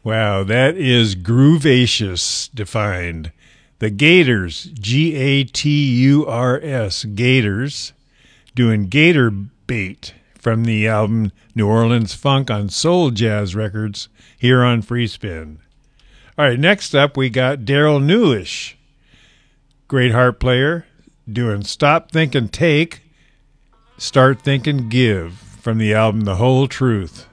Wow, that is groovacious defined. The Gators, Gaturs, Gators, doing Gator Bait from the album New Orleans Funk on Soul Jazz Records here on Free Spin. All right, next up we got Daryl Newlish, great harp player, doing Stop Thinking Take, Start Thinking Give from the album The Whole Truth.